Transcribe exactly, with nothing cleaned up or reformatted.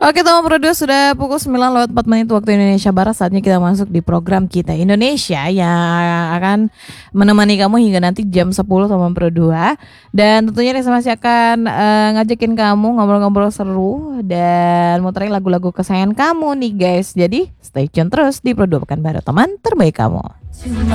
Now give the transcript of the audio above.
Oke teman Pro dua, sudah pukul sembilan lewat empat menit waktu Indonesia Barat. Saatnya kita masuk di program Kita Indonesia yang akan menemani kamu hingga nanti jam sepuluh teman Pro dua. Dan tentunya Risa masih akan uh, ngajakin kamu ngobrol-ngobrol seru dan muterin lagu-lagu kesayangan kamu nih guys. Jadi stay tune terus di Pro dua Pekanbaru, teman terbaik kamu.